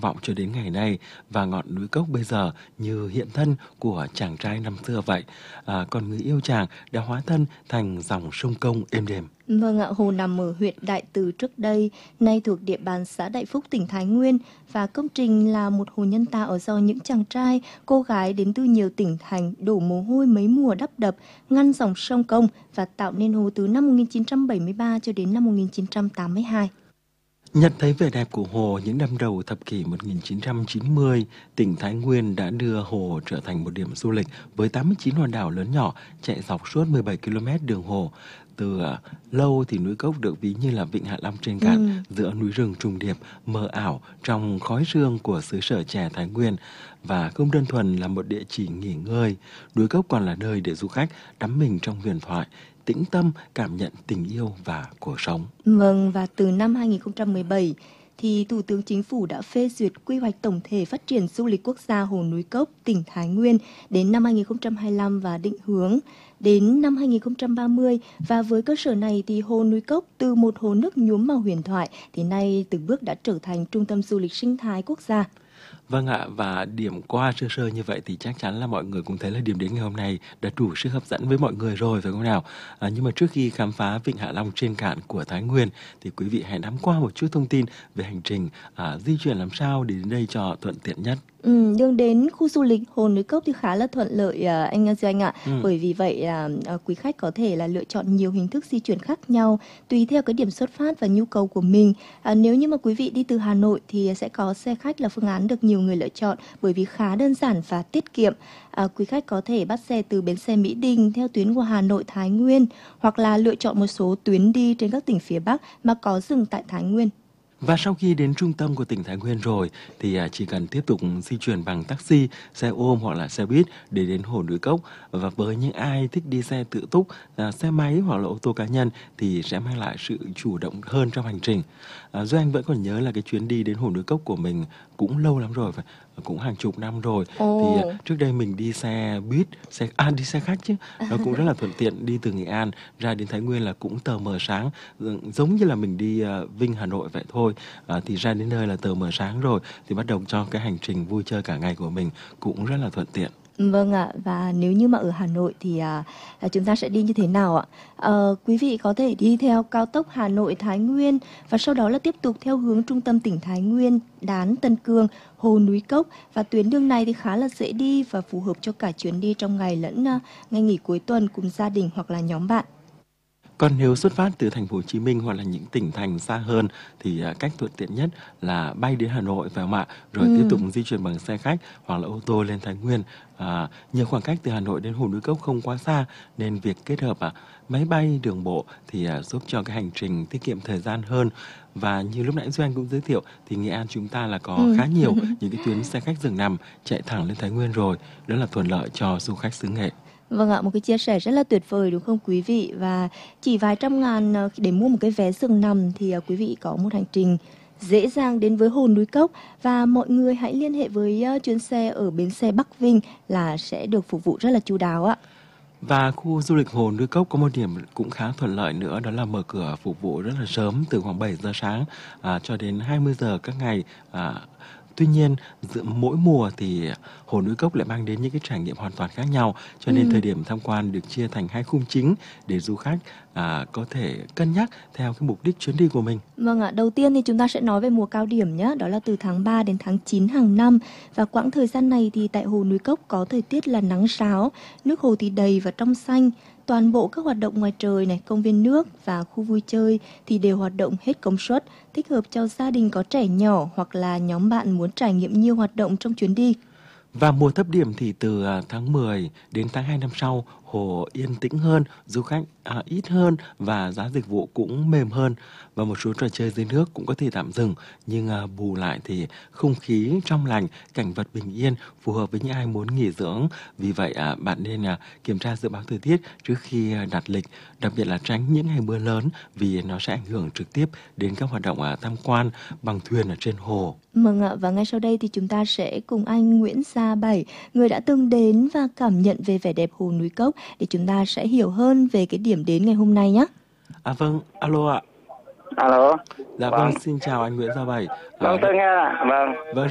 vọng cho đến ngày nay, và ngọn núi Cốc bây giờ như hiện thân của chàng trai năm xưa vậy. Còn người yêu chàng đã hóa thân thành dòng sông Công êm đềm. Vâng ạ, hồ nằm ở huyện Đại Từ trước đây, nay thuộc địa bàn xã Đại Phúc, tỉnh Thái Nguyên, và công trình là một hồ nhân tạo do những chàng trai, cô gái đến từ nhiều tỉnh thành đổ mồ hôi mấy mùa đắp đập, ngăn dòng sông Công và tạo nên hồ từ năm 1973 cho đến năm 1982. Nhận thấy vẻ đẹp của hồ những năm đầu thập kỷ 1990, tỉnh Thái Nguyên đã đưa hồ trở thành một điểm du lịch với 89 hòn đảo lớn nhỏ chạy dọc suốt 17 km đường hồ. Từ lâu thì núi Cốc được ví như là vịnh Hạ Long trên cạn, giữa núi rừng trùng điệp, mờ ảo trong khói sương của xứ sở chè Thái Nguyên. Và không đơn thuần là một địa chỉ nghỉ ngơi, núi Cốc còn là nơi để du khách đắm mình trong huyền thoại, tĩnh tâm cảm nhận tình yêu và cuộc sống. Vâng, và từ năm 2017 thì Thủ tướng Chính phủ đã phê duyệt quy hoạch tổng thể phát triển du lịch quốc gia Hồ Núi Cốc, tỉnh Thái Nguyên đến năm 2025 và định hướng đến năm 2030. Và với cơ sở này thì Hồ Núi Cốc từ một hồ nước nhuốm màu huyền thoại thì nay từng bước đã trở thành trung tâm du lịch sinh thái quốc gia. Vâng ạ, và điểm qua sơ sơ như vậy thì chắc chắn là mọi người cũng thấy là điểm đến ngày hôm nay đã đủ sức hấp dẫn với mọi người rồi, phải không nào? Nhưng mà trước khi khám phá Vịnh Hạ Long trên cạn của Thái Nguyên thì quý vị hãy nắm qua một chút thông tin về hành trình di chuyển làm sao để đến đây cho thuận tiện nhất. Đường đến khu du lịch Hồ Núi Cốc thì khá là thuận lợi anh Duy Anh ạ. Bởi vì vậy quý khách có thể là lựa chọn nhiều hình thức di chuyển khác nhau tùy theo cái điểm xuất phát và nhu cầu của mình. Nếu như mà quý vị đi từ Hà Nội thì sẽ có xe khách là phương án được nhiều người lựa chọn bởi vì khá đơn giản và tiết kiệm. Quý khách có thể bắt xe từ bến xe Mỹ Đình theo tuyến của Hà Nội Thái Nguyên, hoặc là lựa chọn một số tuyến đi trên các tỉnh phía Bắc mà có dừng tại Thái Nguyên. Và sau khi đến trung tâm của tỉnh Thái Nguyên rồi thì chỉ cần tiếp tục di chuyển bằng taxi, xe ôm hoặc là xe buýt để đến Hồ Núi Cốc. Và với những ai thích đi xe tự túc, xe máy hoặc là ô tô cá nhân thì sẽ mang lại sự chủ động hơn trong hành trình. Duy Anh vẫn còn nhớ là cái chuyến đi đến Hồ Núi Cốc của mình cũng lâu lắm rồi, cũng hàng chục năm rồi. Thì trước đây mình đi xe buýt, đi xe khách chứ, nó cũng rất là thuận tiện. Đi từ Nghệ An ra đến Thái Nguyên là cũng tờ mờ sáng, giống như là mình đi Vinh Hà Nội vậy thôi. Thì ra đến nơi là tờ mờ sáng rồi thì bắt đầu cho cái hành trình vui chơi cả ngày của mình cũng rất là thuận tiện. Vâng ạ, và nếu như mà ở Hà Nội thì chúng ta sẽ đi như thế nào ạ? Quý vị có thể đi theo cao tốc Hà Nội Thái Nguyên và sau đó là tiếp tục theo hướng trung tâm tỉnh Thái Nguyên, Đán, Tân Cương, Hồ Núi Cốc, và tuyến đường này thì khá là dễ đi và phù hợp cho cả chuyến đi trong ngày lẫn ngày nghỉ cuối tuần cùng gia đình hoặc là nhóm bạn. Còn nếu xuất phát từ thành phố Hồ Chí Minh hoặc là những tỉnh thành xa hơn thì cách thuận tiện nhất là bay đến Hà Nội phải không ạ? Rồi tiếp tục di chuyển bằng xe khách hoặc là ô tô lên Thái Nguyên. Nhiều khoảng cách từ Hà Nội đến Hồ Núi Cốc không quá xa nên việc kết hợp máy bay, đường bộ thì giúp cho cái hành trình tiết kiệm thời gian hơn. Và như lúc nãy Duy Anh cũng giới thiệu thì Nghệ An chúng ta là có khá nhiều những cái tuyến xe khách giường nằm chạy thẳng lên Thái Nguyên rồi. Đó là thuận lợi cho du khách xứ Nghệ. Vâng ạ, một cái chia sẻ rất là tuyệt vời đúng không quý vị? Và chỉ vài trăm ngàn để mua một cái vé giường nằm thì quý vị có một hành trình dễ dàng đến với Hồ Núi Cốc. Và mọi người hãy liên hệ với chuyến xe ở bến xe Bắc Vinh là sẽ được phục vụ rất là chu đáo ạ. Và khu du lịch Hồ Núi Cốc có một điểm cũng khá thuận lợi nữa, đó là mở cửa phục vụ rất là sớm, từ khoảng 7 giờ sáng cho đến 20 giờ các ngày. Tuy nhiên, giữa mỗi mùa thì Hồ Núi Cốc lại mang đến những cái trải nghiệm hoàn toàn khác nhau, cho nên thời điểm tham quan được chia thành hai khung chính để du khách có thể cân nhắc theo cái mục đích chuyến đi của mình. Vâng ạ, đầu tiên thì chúng ta sẽ nói về mùa cao điểm nhé, đó là từ tháng 3 đến tháng 9 hàng năm. Và quãng thời gian này thì tại Hồ Núi Cốc có thời tiết là nắng ráo, nước hồ thì đầy và trong xanh. Toàn bộ các hoạt động ngoài trời này, công viên nước và khu vui chơi thì đều hoạt động hết công suất, thích hợp cho gia đình có trẻ nhỏ hoặc là nhóm bạn muốn trải nghiệm nhiều hoạt động trong chuyến đi. Và mùa thấp điểm thì từ tháng 10 đến tháng 2 năm sau, hồ yên tĩnh hơn, du khách ít hơn và giá dịch vụ cũng mềm hơn. Và một số trò chơi dưới nước cũng có thể tạm dừng, nhưng bù lại thì không khí trong lành, cảnh vật bình yên, phù hợp với những ai muốn nghỉ dưỡng. Vì vậy bạn nên kiểm tra dự báo thời tiết trước khi đặt lịch, đặc biệt là tránh những ngày mưa lớn vì nó sẽ ảnh hưởng trực tiếp đến các hoạt động tham quan bằng thuyền ở trên hồ. Vâng ạ, và ngay sau đây thì chúng ta sẽ cùng anh Nguyễn Gia Bảy, người đã từng đến và cảm nhận về vẻ đẹp Hồ Núi Cốc, để chúng ta sẽ hiểu hơn về cái điểm đến ngày hôm nay nhé. Vâng, alo ạ. Alo. Dạ vâng, xin chào anh Nguyễn Gia Bảy. Vâng, tôi nghe ạ. Vâng.